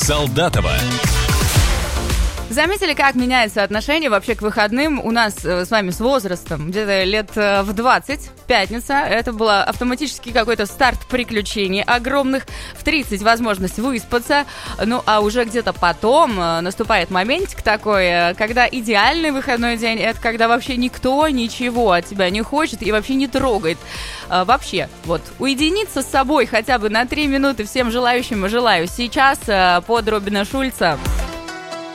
Солдатова. Заметили, как меняется отношение вообще к выходным у нас с вами с возрастом? Где-то лет в 20, пятница, это был автоматически какой-то старт приключений огромных. В 30 возможность выспаться. Ну, а уже где-то потом наступает моментик такой, когда идеальный выходной день, это когда вообще никто ничего от тебя не хочет и вообще не трогает. Вообще, вот, уединиться с собой хотя бы на 3 минуты всем желающим желаю сейчас под Робина Шульца.